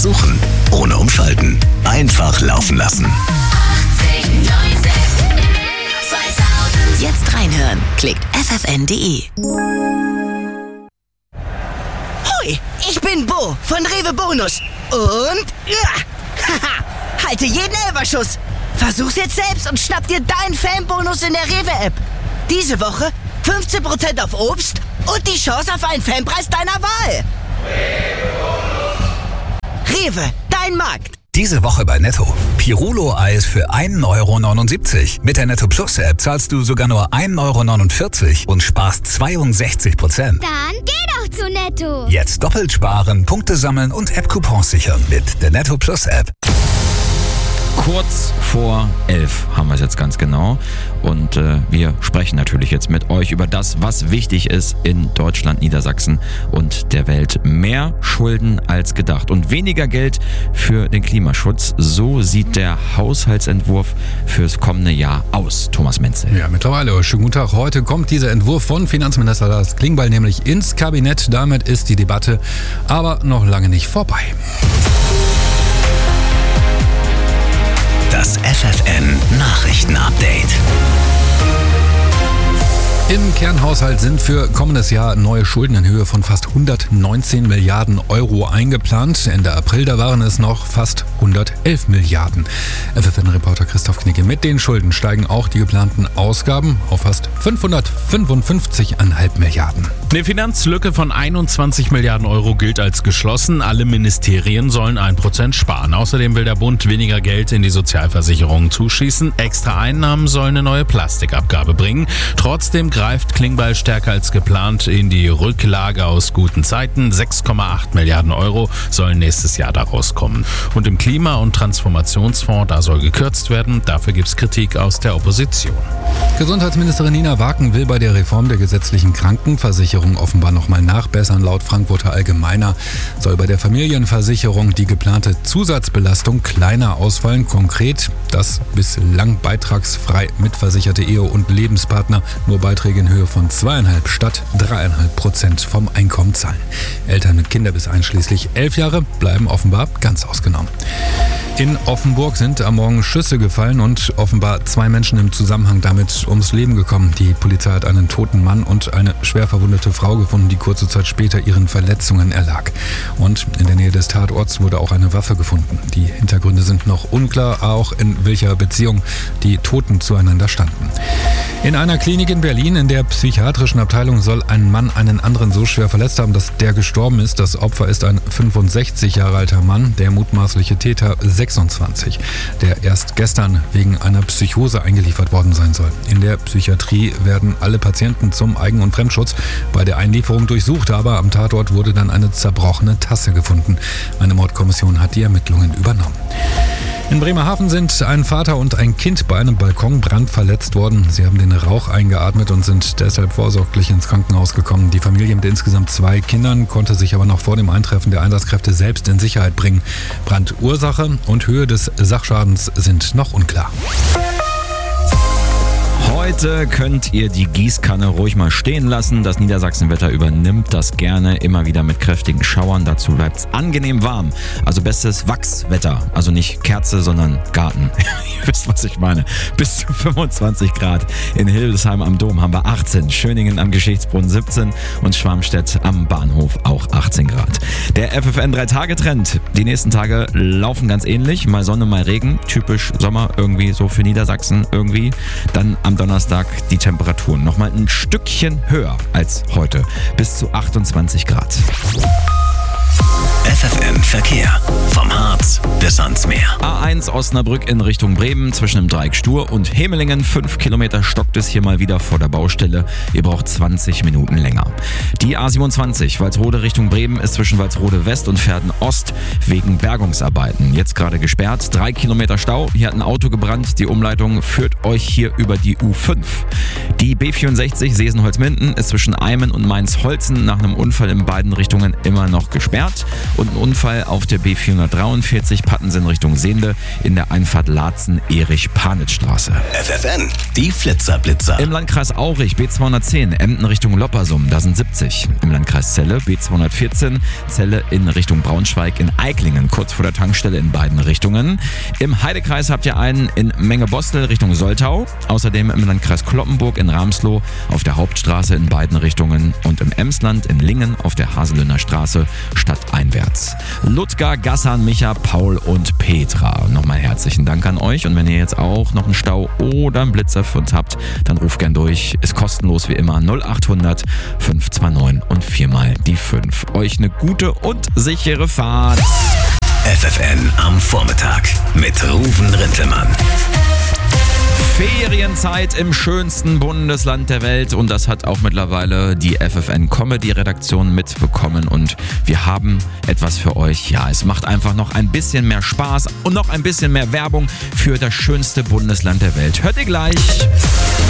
versuchen, ohne umschalten. Einfach laufen lassen. 80, 90, 2000. Jetzt reinhören. Klickt ffn.de. Hoi, ich bin Bo von Rewe Bonus. Und halte jeden Elferschuss. Versuch's jetzt selbst und schnapp dir deinen Fanbonus in der Rewe-App. Diese Woche 15% auf Obst und die Chance auf einen Fanpreis deiner Wahl. Rewe, dein Markt. Diese Woche bei Netto. Pirulo-Eis für 1,79 €. Mit der Netto Plus App zahlst du sogar nur 1,49 € und sparst 62%. Dann geh doch zu Netto. Jetzt doppelt sparen, Punkte sammeln und App-Coupons sichern mit der Netto Plus App. Kurz vor 11 haben wir es jetzt ganz genau. Und wir sprechen natürlich jetzt mit euch über das, was wichtig ist in Deutschland, Niedersachsen und der Welt. Mehr Schulden als gedacht und weniger Geld für den Klimaschutz. So sieht der Haushaltsentwurf fürs kommende Jahr aus. Thomas Menzel. Ja, mittlerweile. Schönen guten Tag. Heute kommt dieser Entwurf von Finanzminister Lars Klingbeil nämlich ins Kabinett. Damit ist die Debatte aber noch lange nicht vorbei. Das FFN-Nachrichten-Update. Im Kernhaushalt sind für kommendes Jahr neue Schulden in Höhe von fast 119 Milliarden € eingeplant. Ende April, da waren es noch fast 111 Milliarden. FFN-Reporter Christoph Knicke: Mit den Schulden steigen auch die geplanten Ausgaben auf fast 555,5 Milliarden. Eine Finanzlücke von 21 Milliarden € gilt als geschlossen. Alle Ministerien sollen 1% sparen. Außerdem will der Bund weniger Geld in die Sozialversicherungen zuschießen. Extra Einnahmen sollen eine neue Plastikabgabe bringen. Trotzdem greift Klingbeil stärker als geplant in die Rücklage aus guten Zeiten. 6,8 Milliarden € sollen nächstes Jahr daraus kommen. Und im Klima- und Transformationsfonds, da soll gekürzt werden. Dafür gibt es Kritik aus der Opposition. Gesundheitsministerin Nina Waken will bei der Reform der gesetzlichen Krankenversicherung offenbar nochmal nachbessern. Laut Frankfurter Allgemeiner soll bei der Familienversicherung die geplante Zusatzbelastung kleiner ausfallen. Konkret, dass bislang beitragsfrei mitversicherte Ehe- und Lebenspartner nur Beiträge in Höhe von 2,5 statt 3,5% vom Einkommen zahlen. Eltern mit Kindern bis einschließlich 11 Jahre bleiben offenbar ganz ausgenommen. In Offenburg sind am Morgen Schüsse gefallen und offenbar 2 Menschen im Zusammenhang damit ums Leben gekommen. Die Polizei hat einen toten Mann und eine schwer verwundete Frau gefunden, die kurze Zeit später ihren Verletzungen erlag. Und in der Nähe des Tatorts wurde auch eine Waffe gefunden. Die Hintergründe sind noch unklar, auch in welcher Beziehung die Toten zueinander standen. In einer Klinik in Berlin, in der psychiatrischen Abteilung, soll ein Mann einen anderen so schwer verletzt haben, dass der gestorben ist. Das Opfer ist ein 65 Jahre alter Mann, der mutmaßliche Täter 26, der erst gestern wegen einer Psychose eingeliefert worden sein soll. In der Psychiatrie werden alle Patienten zum Eigen- und Fremdschutz bei der Einlieferung durchsucht, aber am Tatort wurde dann eine zerbrochene Tasse gefunden. Eine Mordkommission hat die Ermittlungen übernommen. In Bremerhaven sind ein Vater und ein Kind bei einem Balkonbrand verletzt worden. Sie haben den Rauch eingeatmet und sind deshalb vorsorglich ins Krankenhaus gekommen. Die Familie mit insgesamt 2 Kindern konnte sich aber noch vor dem Eintreffen der Einsatzkräfte selbst in Sicherheit bringen. Brandursache und Höhe des Sachschadens sind noch unklar. Heute könnt ihr die Gießkanne ruhig mal stehen lassen. Das Niedersachsenwetter übernimmt das gerne, immer wieder mit kräftigen Schauern. Dazu bleibt es angenehm warm. Also bestes Wachswetter. Also nicht Kerze, sondern Garten. Ihr wisst, was ich meine. Bis zu 25 Grad. In Hildesheim am Dom haben wir 18, Schöningen am Geschichtsbrunnen 17 und Schwarmstedt am Bahnhof auch 18 Grad. Der FFN 3-Tage-Trend. Die nächsten Tage laufen ganz ähnlich. Mal Sonne, mal Regen. Typisch Sommer irgendwie so für Niedersachsen irgendwie. Dann am Donnerstag die Temperaturen nochmal ein Stückchen höher als heute, bis zu 28 Grad. FFN Verkehr. Vom Harz bis ans Meer. A1 Osnabrück in Richtung Bremen zwischen dem Dreieck Stur und Hemelingen. 5 Kilometer stockt es hier mal wieder vor der Baustelle. Ihr braucht 20 Minuten länger. Die A27 Walsrode Richtung Bremen ist zwischen Walsrode West und Verden Ost wegen Bergungsarbeiten jetzt gerade gesperrt. 3 Kilometer Stau. Hier hat ein Auto gebrannt. Die Umleitung führt euch hier über die U5. Die B64 Sesenholz-Minden ist zwischen Eimen und Mainz-Holzen nach einem Unfall in beiden Richtungen immer noch gesperrt. und ein Unfall auf der B443 Pattensen Richtung Sehnde in der Einfahrt Laatzen-Erich-Panitz-Straße. FFN, die Flitzer-Blitzer. Im Landkreis Aurich B210 Emden Richtung Loppersum, da sind 70. Im Landkreis Celle B214 Celle in Richtung Braunschweig in Eiklingen, kurz vor der Tankstelle in beiden Richtungen. Im Heidekreis habt ihr einen in Mengebostel Richtung Soltau. Außerdem im Landkreis Cloppenburg in Ramsloh auf der Hauptstraße in beiden Richtungen und im Emsland in Lingen auf der Haselöhner Straße stadteinwärts. Ludger, Gassan, Micha, Paul und Petra. Nochmal herzlichen Dank an euch und wenn ihr jetzt auch noch einen Stau oder einen Blitzer für uns habt, dann ruft gern durch. Ist kostenlos wie immer 0800 529 und 4 mal die 5. Euch eine gute und sichere Fahrt. FFN am Vormittag mit Ruven Rintelmann. Ferienzeit im schönsten Bundesland der Welt und das hat auch mittlerweile die FFN Comedy Redaktion mitbekommen und wir haben etwas für euch. Ja, es macht einfach noch ein bisschen mehr Spaß und noch ein bisschen mehr Werbung für das schönste Bundesland der Welt. Hört ihr gleich.